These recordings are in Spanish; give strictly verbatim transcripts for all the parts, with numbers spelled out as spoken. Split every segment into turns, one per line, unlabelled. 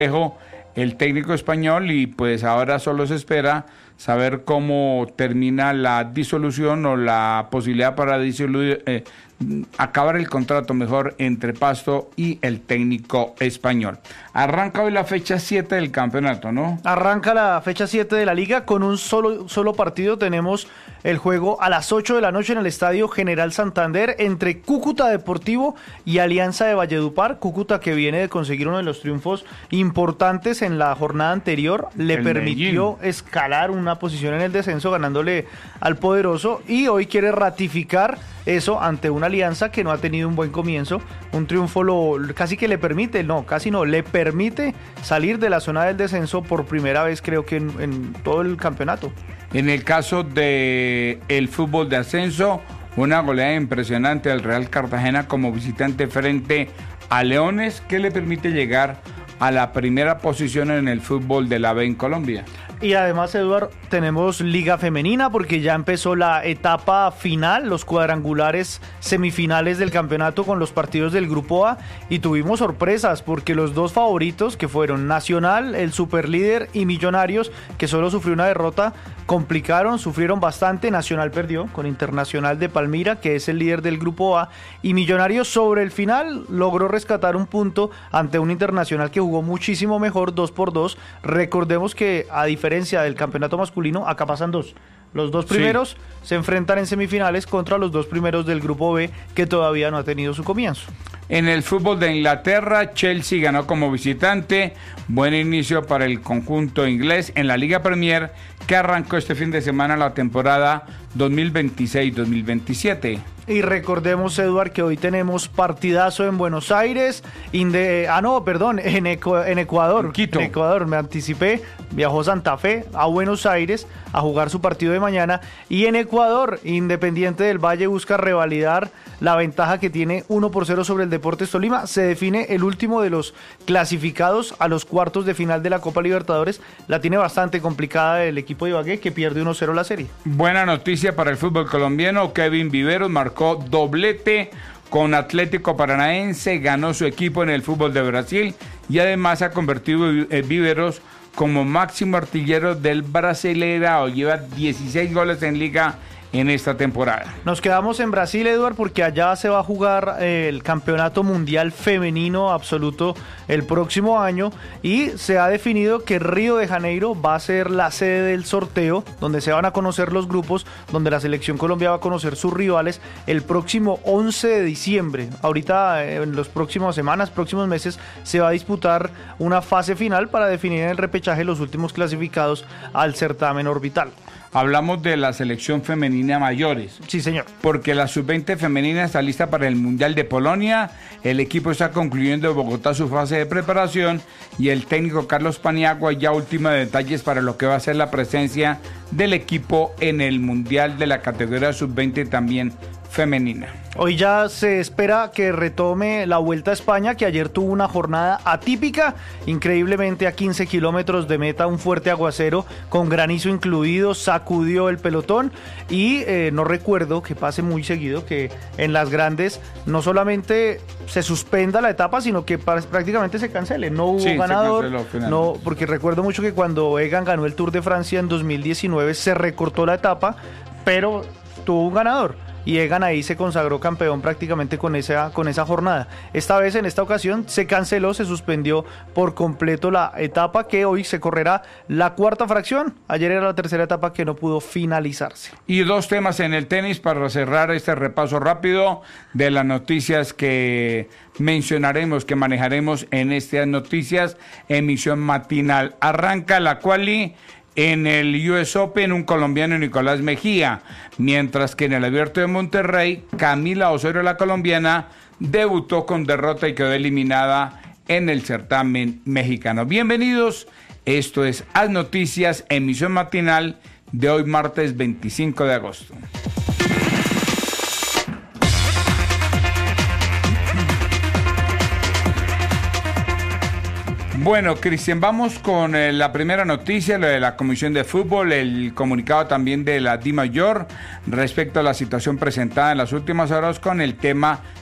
el técnico español y pues ahora solo se espera saber cómo termina la disolución o la posibilidad para disoluir, eh, acabar el contrato mejor entre Pasto y el técnico español. Arranca hoy la fecha siete del campeonato, ¿no?
Arranca la fecha siete de la liga con un solo, solo partido. Tenemos el juego a las ocho de la noche en el Estadio General Santander entre Cúcuta Deportivo y Alianza de Valledupar. Cúcuta, que viene de conseguir uno de los triunfos importantes en la jornada anterior, le
el
permitió
Medellín.
escalar una posición en el descenso ganándole al poderoso, y hoy quiere ratificar eso ante una Alianza que no ha tenido un buen comienzo. Un triunfo lo casi que le permite, no, casi no, le permite salir de la zona del descenso por primera vez, creo que en, en todo el campeonato.
En el caso de el fútbol de ascenso, una goleada impresionante del Real Cartagena como visitante frente a Leones, que le permite llegar a la primera posición en el fútbol de la B en Colombia.
Y además, Eduardo, tenemos Liga Femenina porque ya empezó la etapa final, los cuadrangulares semifinales del campeonato con los partidos del Grupo A, y tuvimos sorpresas porque los dos favoritos, que fueron Nacional, el superlíder, y Millonarios, que solo sufrió una derrota, complicaron, sufrieron bastante. Nacional perdió con Internacional de Palmira, que es el líder del Grupo A, y Millonarios sobre el final logró rescatar un punto ante un Internacional que jugó muchísimo mejor, dos por dos. Recordemos que a diferencia del campeonato masculino, acá pasan dos. Los dos primeros sí se enfrentan en semifinales contra los dos primeros del Grupo B, que todavía no ha tenido su comienzo.
En el fútbol de Inglaterra, Chelsea ganó como visitante. Buen inicio para el conjunto inglés en la Liga Premier, que arrancó este fin de semana la temporada dos mil veintiséis dos mil veintisiete.
Y recordemos, Eduard, que hoy tenemos partidazo en Buenos Aires, inde, ah no, perdón, en, Ecu, en Ecuador,
en Quito.
En Ecuador, me anticipé, viajó Santa Fe a Buenos Aires a jugar su partido de mañana, y en Ecuador, Independiente del Valle busca revalidar la ventaja que tiene uno por cero sobre el Deportes Tolima. Se define el último de los clasificados a los cuartos de final de la Copa Libertadores. La tiene bastante complicada el equipo de Ibagué, que pierde uno cero la serie.
Buena noticia para el fútbol colombiano. Kevin Viveros marcó doblete con Atlético Paranaense, ganó su equipo en el fútbol de Brasil y además ha convertido Viveros como máximo artillero del Brasileirao. Lleva dieciséis goles en liga en esta temporada.
Nos quedamos en Brasil, Eduard, porque allá se va a jugar eh, el Campeonato Mundial Femenino Absoluto el próximo año, y se ha definido que Río de Janeiro va a ser la sede del sorteo, donde se van a conocer los grupos, donde la selección Colombia va a conocer sus rivales el próximo once de diciembre. Ahorita, eh, en las próximas semanas, próximos meses, se va a disputar una fase final para definir en el repechaje los últimos clasificados al certamen orbital.
Hablamos de la selección femenina mayores.
Sí, señor.
Porque la sub veinte femenina está lista para el Mundial de Polonia. El equipo está concluyendo en Bogotá su fase de preparación y el técnico Carlos Paniagua ya última de detalles para lo que va a ser la presencia del equipo en el Mundial de la categoría sub veinte también femenina.
Hoy ya se espera que retome la Vuelta a España, que ayer tuvo una jornada atípica. Increíblemente, a quince kilómetros de meta, un fuerte aguacero con granizo incluido sacudió el pelotón, y eh, no recuerdo que pase muy seguido que en las grandes no solamente se suspenda la etapa, sino que prácticamente se cancele. No hubo sí, ganador, no, porque recuerdo mucho que cuando Egan ganó el Tour de Francia en dos mil diecinueve se recortó la etapa, pero tuvo un ganador. Y Egan ahí se consagró campeón prácticamente con esa, con esa jornada. Esta vez, en esta ocasión, se canceló, se suspendió por completo la etapa, que hoy se correrá la cuarta fracción. Ayer era la tercera etapa que no pudo finalizarse.
Y dos temas en el tenis para cerrar este repaso rápido de las noticias que mencionaremos, que manejaremos en estas noticias, emisión matinal. Arranca la quali en el U S Open, un colombiano, Nicolás Mejía, mientras que en el Abierto de Monterrey, Camila Osorio, la colombiana, debutó con derrota y quedó eliminada en el certamen mexicano. Bienvenidos, esto es Haz Noticias, emisión matinal de hoy martes veinticinco de agosto. Bueno, Cristian, vamos con eh, la primera noticia, lo de la Comisión de Fútbol, el comunicado también de la DIMAYOR respecto a la situación presentada en las últimas horas con el tema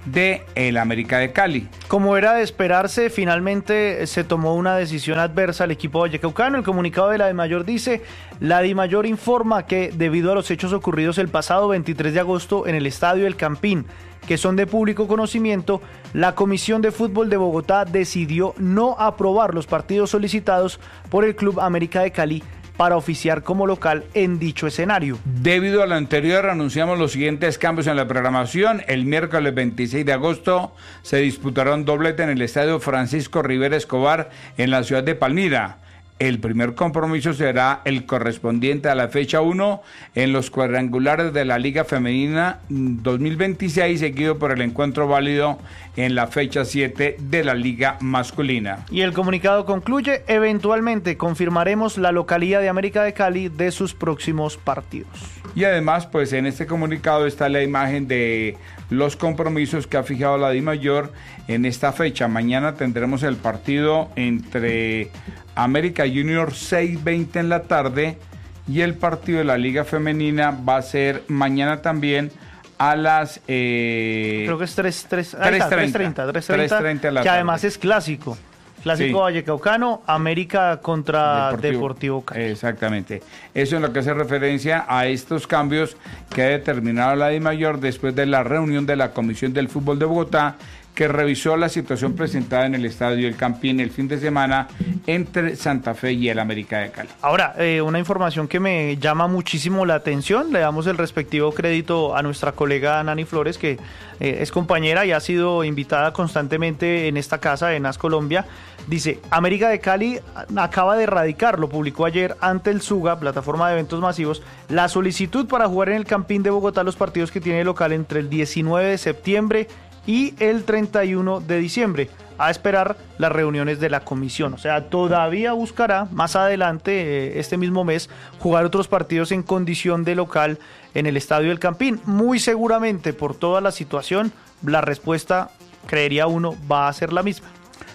de el América de Cali.
Como era de esperarse, finalmente se tomó una decisión adversa al equipo vallecaucano. El comunicado de la DIMAYOR dice: la DIMAYOR informa que debido a los hechos ocurridos el pasado veintitrés de agosto en el Estadio El Campín, que son de público conocimiento, la Comisión de Fútbol de Bogotá decidió no aprobar los partidos solicitados por el Club América de Cali para oficiar como local en dicho escenario.
Debido a lo anterior, anunciamos los siguientes cambios en la programación. El miércoles veintiséis de agosto se disputará un doblete en el Estadio Francisco Rivera Escobar en la ciudad de Palmira. El primer compromiso será el correspondiente a la fecha uno en los cuadrangulares de la Liga Femenina dos mil veintiséis, seguido por el encuentro válido en la fecha siete de la Liga Masculina.
Y el comunicado concluye: eventualmente confirmaremos la localía de América de Cali de sus próximos partidos.
Y además, pues en este comunicado está la imagen de los compromisos que ha fijado la DIMAYOR en esta fecha. Mañana tendremos el partido entre América Junior seis veinte en la tarde y el partido de la Liga Femenina va a ser mañana también a las... Eh,
Creo que es tres treinta,
tres treinta,
que además es clásico. Clásico sí. Vallecaucano, América contra Deportivo, Deportivo Cali.
Exactamente. Eso es lo que hace referencia a estos cambios que ha determinado la DIMAYOR después de la reunión de la Comisión del Fútbol de Bogotá, que revisó la situación presentada en el Estadio El Campín el fin de semana entre Santa Fe y el América de Cali.
Ahora, eh, una información que me llama muchísimo la atención, le damos el respectivo crédito a nuestra colega Nani Flores, que eh, es compañera y ha sido invitada constantemente en esta casa, en AS Colombia. Dice: América de Cali acaba de erradicar, lo publicó ayer ante el SUGA, plataforma de eventos masivos, la solicitud para jugar en el Campín de Bogotá los partidos que tiene local entre el diecinueve de septiembre y el treinta y uno de diciembre, a esperar las reuniones de la comisión. O sea, todavía buscará más adelante, eh, este mismo mes, jugar otros partidos en condición de local en el Estadio El Campín. Muy seguramente, por toda la situación, la respuesta, creería uno, va a ser la misma.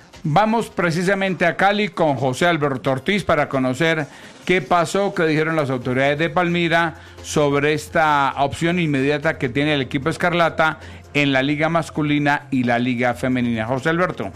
Vamos precisamente a Cali con José Alberto Ortiz para conocer qué pasó, qué dijeron las autoridades de Palmira sobre esta opción inmediata que tiene el equipo Escarlata en la Liga Masculina y la Liga Femenina. José Alberto.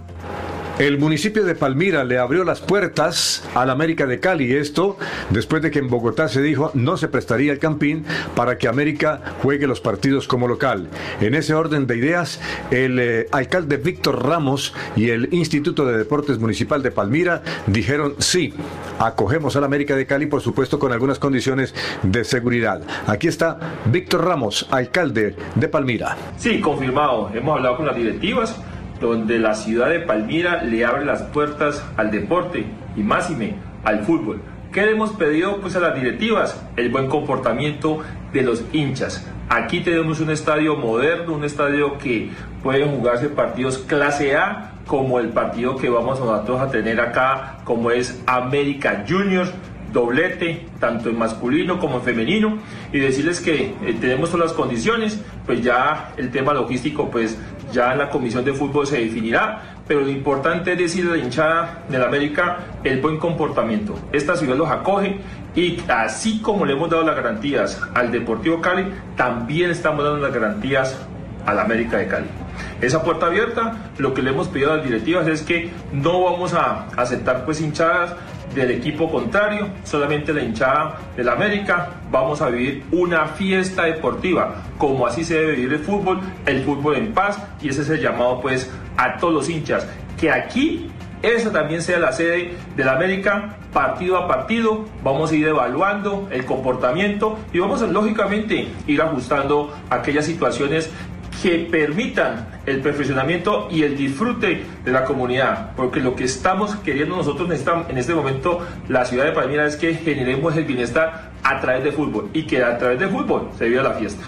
El municipio de Palmira le abrió las puertas al América de Cali, esto después de que en Bogotá se dijo no se prestaría el Campín para que América juegue los partidos como local. En ese orden de ideas, el eh, alcalde Víctor Ramos y el Instituto de Deportes Municipal de Palmira dijeron sí, acogemos al América de Cali, por supuesto con algunas condiciones de seguridad. Aquí está Víctor Ramos, alcalde de Palmira.
Sí, confirmado, hemos hablado con las directivas, donde la ciudad de Palmira le abre las puertas al deporte y máxime al fútbol. ¿Qué le hemos pedido pues a las directivas? El buen comportamiento de los hinchas. Aquí tenemos un estadio moderno, un estadio que pueden jugarse partidos clase A, como el partido que vamos nosotros a tener acá, como es América Juniors, doblete, tanto en masculino como en femenino, y decirles que eh, tenemos todas las condiciones, pues ya el tema logístico, pues ya en la comisión de fútbol se definirá, pero lo importante es decirle a la hinchada del América el buen comportamiento. Esta ciudad los acoge y así como le hemos dado las garantías al Deportivo Cali, también estamos dando las garantías al América de Cali. Esa puerta abierta, lo que le hemos pedido a las directivas es que no vamos a aceptar pues hinchadas del equipo contrario, solamente la hinchada del América. Vamos a vivir una fiesta deportiva, como así se debe vivir el fútbol, el fútbol en paz, y ese es el llamado pues a todos los hinchas, que aquí esa también sea la sede del América, partido a partido. Vamos a ir evaluando el comportamiento y vamos a lógicamente ir ajustando aquellas situaciones que permitan el perfeccionamiento y el disfrute de la comunidad, porque lo que estamos queriendo nosotros en este momento, la ciudad de Palmira, es que generemos el bienestar a través de fútbol y que a través de fútbol se viva la fiesta.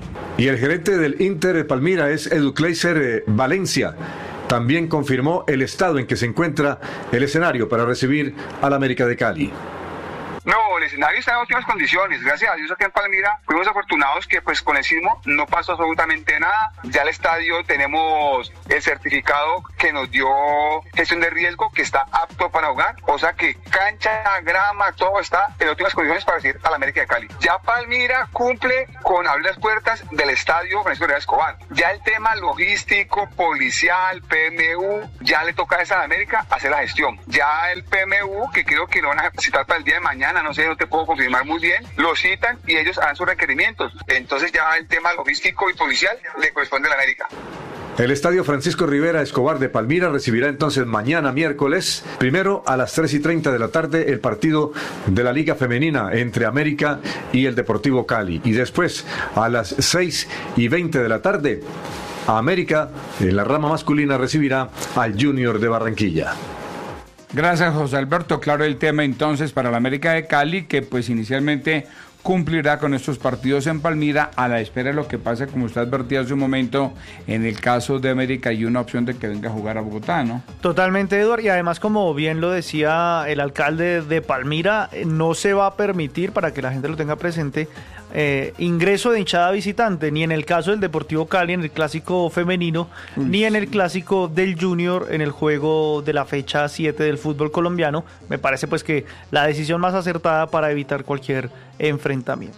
Y el gerente del Inter de Palmira es Educleiser Valencia. También confirmó el estado en que se encuentra el escenario para recibir al América de Cali.
No, el escenario está en óptimas condiciones, gracias a Dios aquí en Palmira fuimos afortunados que pues con el sismo no pasó absolutamente nada. Ya el estadio tenemos el certificado que nos dio gestión de riesgo que está apto para jugar, o sea que cancha, grama, todo está en óptimas condiciones para recibir a la América de Cali. Ya Palmira cumple con abrir las puertas del estadio Francisco Rivera Escobar. Ya el tema logístico, policial, P M U, ya le toca a esa América hacer la gestión. Ya el P M U, que creo que lo van a citar para el día de mañana, no sé, no te puedo confirmar muy bien, lo citan y ellos harán sus requerimientos. Entonces ya el tema logístico y policial le corresponde a la América.
El estadio Francisco Rivera Escobar de Palmira recibirá entonces mañana miércoles, primero a las tres y treinta de la tarde, el partido de la Liga Femenina entre América y el Deportivo Cali. Y después a las seis y veinte de la tarde, América en la rama masculina recibirá al Junior de Barranquilla.
Gracias, José Alberto. Claro el tema entonces para la América de Cali, que pues inicialmente cumplirá con estos partidos en Palmira a la espera de lo que pase, como usted advertía hace un momento, en el caso de América hay una opción de que venga a jugar a Bogotá, ¿no?
Totalmente, Eduardo, y además, como bien lo decía el alcalde de Palmira, no se va a permitir, para que la gente lo tenga presente, eh, ingreso de hinchada visitante, ni en el caso del Deportivo Cali en el clásico femenino, Uy, ni en el clásico del Junior en el juego de la fecha siete del fútbol colombiano. Me parece pues que la decisión más acertada para evitar cualquier enfrentamiento.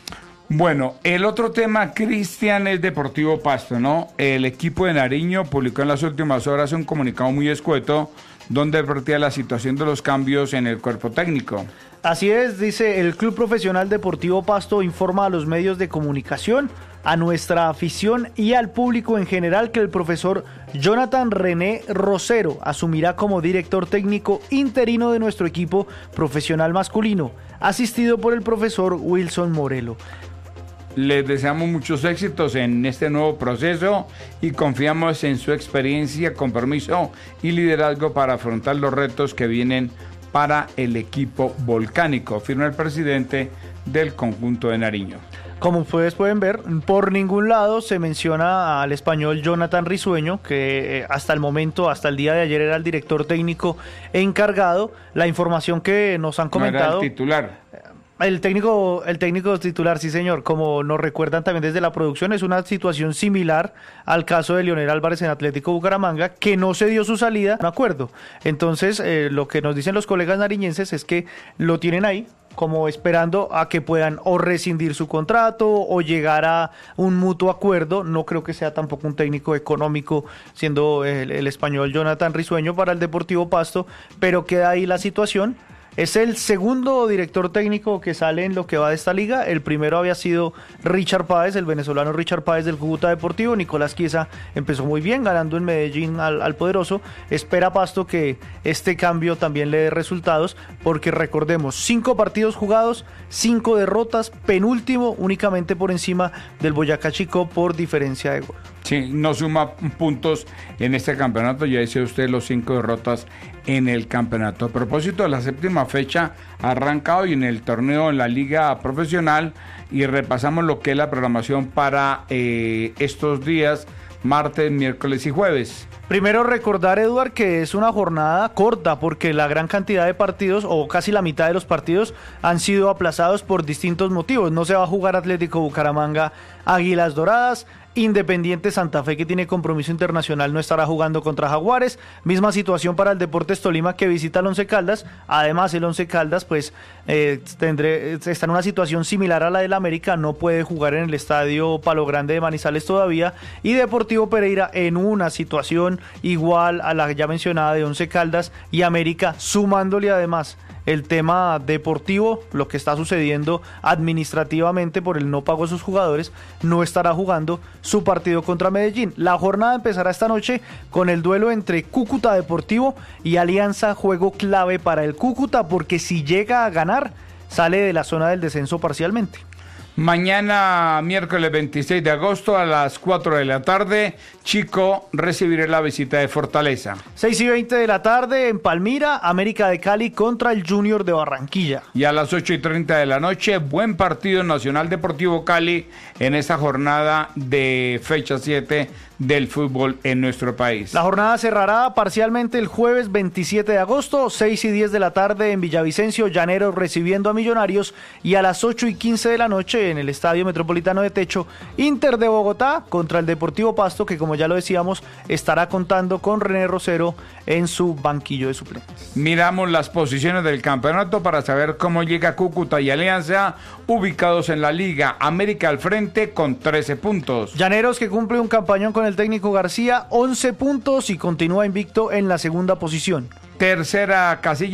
Bueno, el otro tema, Cristian, es Deportivo Pasto, ¿no? El equipo de Nariño publicó en las últimas horas un comunicado muy escueto donde advertía la situación de los cambios en el cuerpo técnico.
Así es, dice: el Club Profesional Deportivo Pasto informa a los medios de comunicación, a nuestra afición y al público en general que el profesor Jonathan René Rosero asumirá como director técnico interino de nuestro equipo profesional masculino, asistido por el profesor Wilson Morelo.
Les deseamos muchos éxitos en este nuevo proceso y confiamos en su experiencia, compromiso y liderazgo para afrontar los retos que vienen para el equipo volcánico, afirma el presidente del conjunto de Nariño.
Como ustedes pueden ver, por ningún lado se menciona al español Jonathan Risueño, que hasta el momento, hasta el día de ayer, era el director técnico encargado. La información que nos han comentado...
No era el titular.
El técnico, el técnico titular, sí señor, como nos recuerdan también desde la producción, es una situación similar al caso de Leonel Álvarez en Atlético Bucaramanga, que no se dio su salida, un acuerdo. Entonces, eh, lo que nos dicen los colegas nariñenses es que lo tienen ahí, como esperando a que puedan o rescindir su contrato o llegar a un mutuo acuerdo. No creo que sea tampoco un técnico económico, siendo el, el español Jonathan Risueño para el Deportivo Pasto, pero queda ahí la situación. Es el segundo director técnico que sale en lo que va de esta liga. El primero había sido Richard Páez, el venezolano Richard Páez del Cúcuta Deportivo. Nicolás Chiesa empezó muy bien, ganando en Medellín al, al poderoso. Espera Pasto que este cambio también le dé resultados, porque recordemos, cinco partidos jugados, cinco derrotas, penúltimo únicamente por encima del Boyacá Chicó por diferencia de gol.
Sí, no suma puntos en este campeonato, ya dice usted, los cinco derrotas en el campeonato. A propósito de la séptima fecha, ha arrancado hoy en el torneo en la liga profesional y repasamos lo que es la programación para eh, estos días, martes, miércoles y jueves.
Primero recordar, Eduard, que es una jornada corta porque la gran cantidad de partidos, o casi la mitad de los partidos, han sido aplazados por distintos motivos. No se va a jugar Atlético Bucaramanga Águilas Doradas. Independiente Santa Fe, que tiene compromiso internacional, no estará jugando contra Jaguares. Misma situación para el Deportes Tolima, que visita al Once Caldas. Además, el Once Caldas pues eh, tendré, está en una situación similar a la del América, no puede jugar en el estadio Palo Grande de Manizales todavía. Y Deportivo Pereira en una situación igual a la ya mencionada de Once Caldas y América, sumándole además el tema deportivo, lo que está sucediendo administrativamente por el no pago de sus jugadores. No estará jugando su partido contra Medellín. La jornada empezará esta noche con el duelo entre Cúcuta Deportivo y Alianza, juego clave para el Cúcuta, porque si llega a ganar, sale de la zona del descenso parcialmente.
Mañana, miércoles veintiséis de agosto, a las cuatro de la tarde, Chico recibirá la visita de Fortaleza.
seis y veinte de la tarde en Palmira, América de Cali contra el Junior de Barranquilla.
Y a las ocho y treinta de la noche, buen partido, Nacional Deportivo Cali en esta jornada de fecha siete del fútbol en nuestro país.
La jornada cerrará parcialmente el jueves veintisiete de agosto, seis y diez de la tarde en Villavicencio, Llaneros recibiendo a Millonarios, y a las ocho y quince de la noche en el Estadio Metropolitano de Techo, Inter de Bogotá contra el Deportivo Pasto, que como ya lo decíamos, estará contando con René Rosero en su banquillo de suplentes.
Miramos las posiciones del campeonato para saber cómo llega Cúcuta y Alianza, ubicados en la Liga. América al frente con trece puntos.
Llaneros, que cumple un campañón con el técnico García, once puntos y continúa invicto en la segunda posición.
Tercera casilla